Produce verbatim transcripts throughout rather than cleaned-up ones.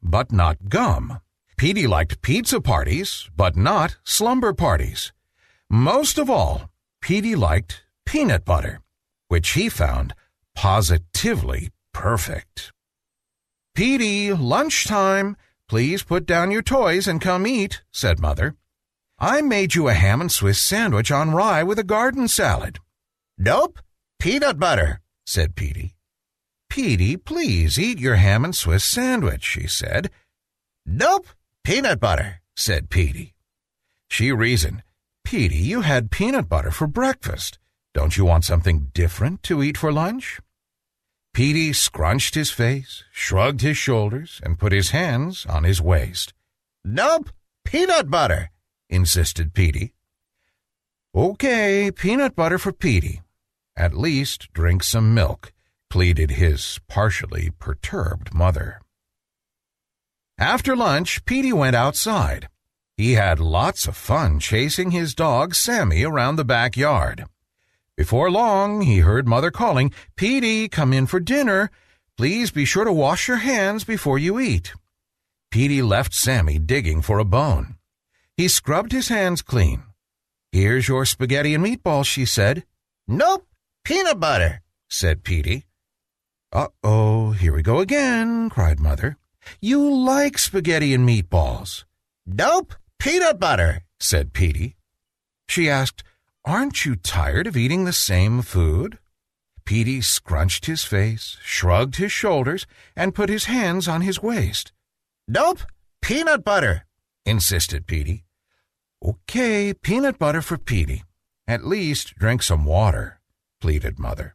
but not gum. Petey liked pizza parties, but not slumber parties. Most of all, Petey liked peanut butter, which he found positively perfect. "Petey, lunchtime. Please put down your toys and come eat," said Mother. "I made you a ham and Swiss sandwich on rye with a garden salad." "Nope, peanut butter," said Petey. "Petey, please eat your ham and Swiss sandwich," she said. "Nope, peanut butter," said Petey. She reasoned, "Petey, you had peanut butter for breakfast. Don't you want something different to eat for lunch?" Petey scrunched his face, shrugged his shoulders, and put his hands on his waist. "Nope, peanut butter," insisted Petey. "Okay, peanut butter for Petey. At least drink some milk," pleaded his partially perturbed mother. After lunch, Petey went outside. He had lots of fun chasing his dog Sammy around the backyard. Before long, he heard Mother calling, "Petey, come in for dinner. Please be sure to wash your hands before you eat." Petey left Sammy digging for a bone. He scrubbed his hands clean. "Here's your spaghetti and meatballs," she said. "Nope, peanut butter," said Petey. "Uh-oh, here we go again," cried Mother. "You like spaghetti and meatballs." "Nope, peanut butter," said Petey. She asked, "Aren't you tired of eating the same food?" Petey scrunched his face, shrugged his shoulders, and put his hands on his waist. "Nope, peanut butter," insisted Petey. "Okay, peanut butter for Petey. At least drink some water," pleaded Mother.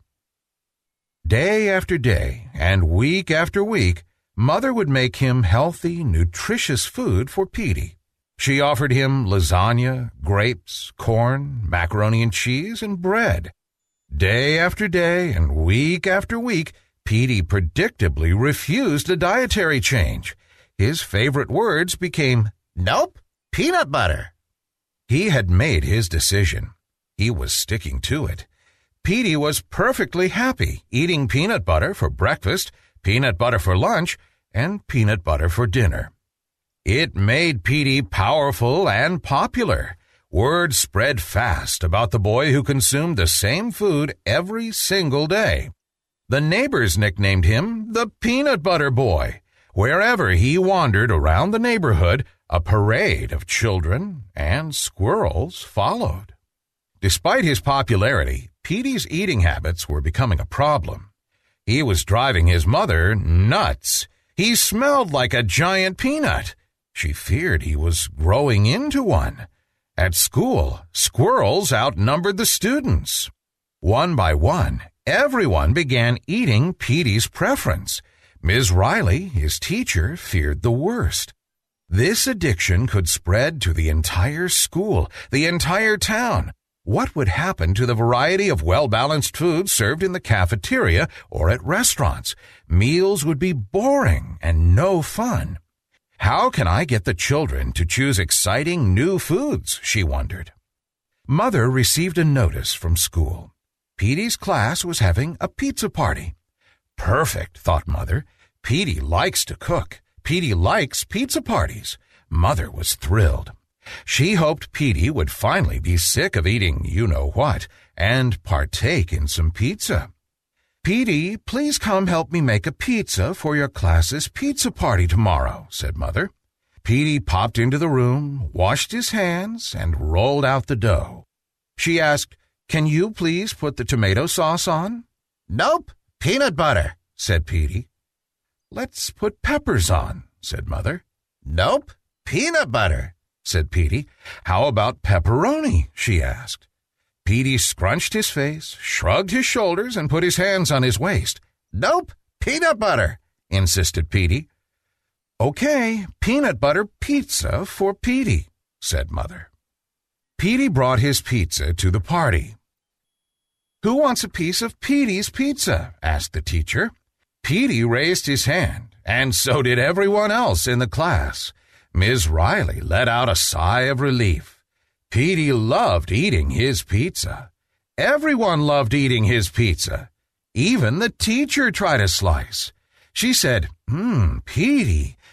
Day after day and week after week, Mother would make him healthy, nutritious food for Petey. She offered him lasagna, grapes, corn, macaroni and cheese, and bread. Day after day and week after week, Petey predictably refused a dietary change. His favorite words became, "Nope, peanut butter." He had made his decision. He was sticking to it. Petey was perfectly happy eating peanut butter for breakfast, peanut butter for lunch, and peanut butter for dinner. It made Petey powerful and popular. Word spread fast about the boy who consumed the same food every single day. The neighbors nicknamed him the Peanut Butter Boy. Wherever he wandered around the neighborhood, a parade of children and squirrels followed. Despite his popularity, Petey's eating habits were becoming a problem. He was driving his mother nuts. He smelled like a giant peanut. She feared he was growing into one. At school, squirrels outnumbered the students. One by one, everyone began eating Petey's preference. Miz Riley, his teacher, feared the worst. This addiction could spread to the entire school, the entire town. What would happen to the variety of well-balanced food served in the cafeteria or at restaurants? Meals would be boring and no fun. How can I get the children to choose exciting new foods, she wondered. Mother received a notice from school. Petey's class was having a pizza party. Perfect, thought Mother. Petey likes to cook. Petey likes pizza parties. Mother was thrilled. She hoped Petey would finally be sick of eating you-know-what and partake in some pizza. "Petey, please come help me make a pizza for your class's pizza party tomorrow," said Mother. Petey popped into the room, washed his hands, and rolled out the dough. She asked, "Can you please put the tomato sauce on?" "Nope, peanut butter," said Petey. "Let's put peppers on," said Mother. "Nope, peanut butter," said Petey. "How about pepperoni?" she asked. Petey scrunched his face, shrugged his shoulders, and put his hands on his waist. "Nope, peanut butter," insisted Petey. "Okay, peanut butter pizza for Petey," said Mother. Petey brought his pizza to the party. "Who wants a piece of Petey's pizza?" asked the teacher. Petey raised his hand, and so did everyone else in the class. Miz Riley let out a sigh of relief. Petey loved eating his pizza. Everyone loved eating his pizza. Even the teacher tried a slice. She said, "Hmm, Petey,